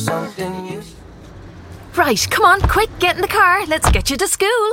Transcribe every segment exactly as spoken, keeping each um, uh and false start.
something new. Right, come on, quick, get in the car. Let's get you to school.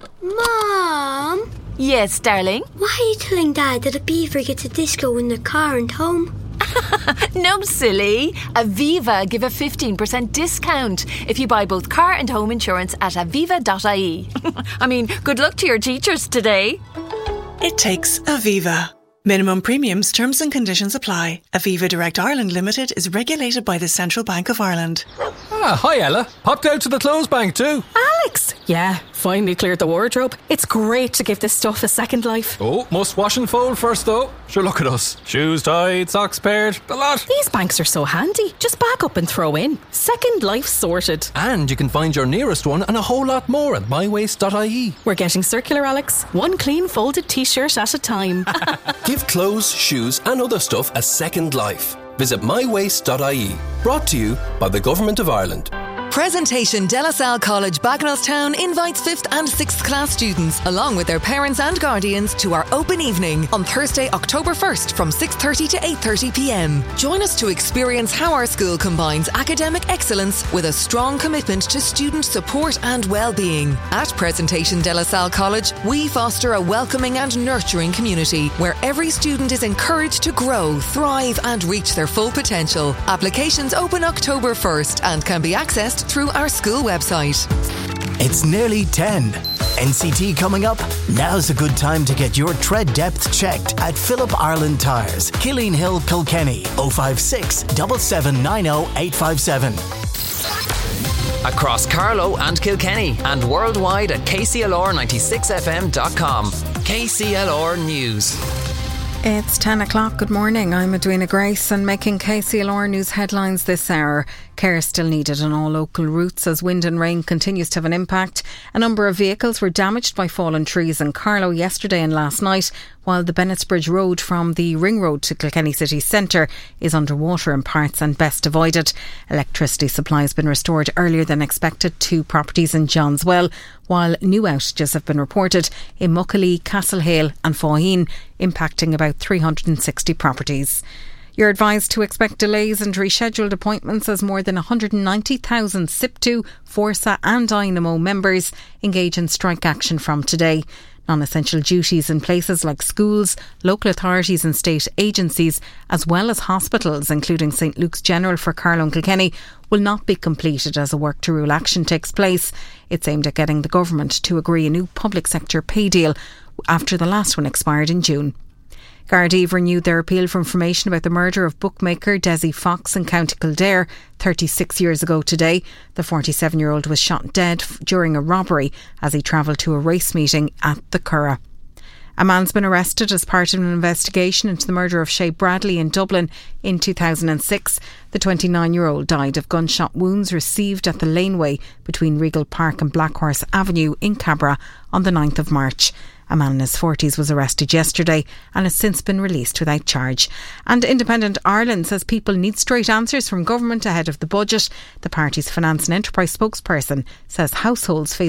Mom? Yes, darling? Why are you telling Dad that a beaver gets a disco in their car and home? No, silly. Aviva give a fifteen percent discount if you buy both car and home insurance at aviva dot I E. I mean, good luck to your teachers today. It takes Aviva. Minimum premiums, terms and conditions apply. Aviva Direct Ireland Limited is regulated by the Central Bank of Ireland. Ah, hi Ella. Popped out to the clothes bank too. Alex! Yeah, finally cleared the wardrobe. It's great to give this stuff a second life. Oh, must wash and fold first though. Sure, look at us. Shoes tied, socks paired, the lot. These banks are so handy. Just back up and throw in. Second life sorted. And you can find your nearest one and a whole lot more at my waste dot I E. We're getting circular, Alex. One clean folded t-shirt at a time. Give clothes, shoes and other stuff a second life. Visit my waste dot I E. Brought to you by the Government of Ireland. Presentation De La Salle College, Bagenalstown invites fifth and sixth class students, along with their parents and guardians, to our open evening on Thursday, October first from six thirty to eight thirty p m. Join us to experience how our school combines academic excellence with a strong commitment to student support and well-being. At Presentation De La Salle College, we foster a welcoming and nurturing community where every student is encouraged to grow, thrive and reach their full potential. Applications open October first and can be accessed through our school website. It's nearly ten. N C T coming up? Now's a good time to get your tread depth checked at Phillip Ireland Tyres, Killeen Hill, Kilkenny. oh five six, seven seven nine oh, eight five seven. Across Carlow and Kilkenny and worldwide at K C L R ninety-six F M dot com. K C L R News. It's ten o'clock. Good morning. I'm Edwina Grace, and making K C L R News headlines this hour. Care still needed on all local routes as wind and rain continues to have an impact. A number of vehicles were damaged by fallen trees in Carlow yesterday and last night, while the Bennettsbridge Road from the Ring Road to Kilkenny City Centre is underwater in parts and best avoided. Electricity supply has been restored earlier than expected to properties in Johnswell, while new outages have been reported in Muckalee, Castlehale and Faugheen, impacting about three hundred sixty properties. You're advised to expect delays and rescheduled appointments as more than one hundred ninety thousand S I P T U, Forsa and Dynamo members engage in strike action from today. Non-essential duties in places like schools, local authorities and state agencies, as well as hospitals, including St Luke's General for Carlow and Kilkenny, will not be completed as a work to rule action takes place. It's aimed at getting the government to agree a new public sector pay deal after the last one expired in June. Gardaí renewed their appeal for information about the murder of bookmaker Desi Fox in County Kildare thirty-six years ago today. The forty-seven-year-old was shot dead during a robbery as he travelled to a race meeting at the Curragh. A man's been arrested as part of an investigation into the murder of Shay Bradley in Dublin in two thousand six. The twenty-nine-year-old died of gunshot wounds received at the laneway between Regal Park and Blackhorse Avenue in Cabra on the ninth of March. A man in his forties was arrested yesterday and has since been released without charge. And Independent Ireland says people need straight answers from government ahead of the budget. The party's finance and enterprise spokesperson says households face